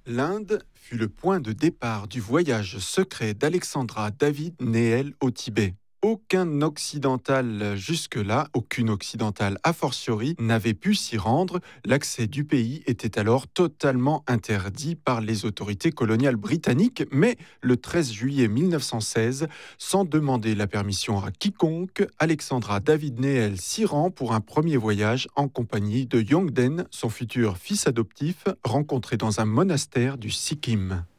L'Inde fut le point de départ du voyage secret d'Alexandra David Néel au Tibet. Aucun occidental jusque-là, aucune occidentale a fortiori, n'avait pu s'y rendre. L'accès du pays était alors totalement interdit par les autorités coloniales britanniques, mais le 13 juillet 1916, sans demander la permission à quiconque, Alexandra David Néel s'y rend pour un premier voyage en compagnie de Yongden, son futur fils adoptif, rencontré dans un monastère du Sikkim.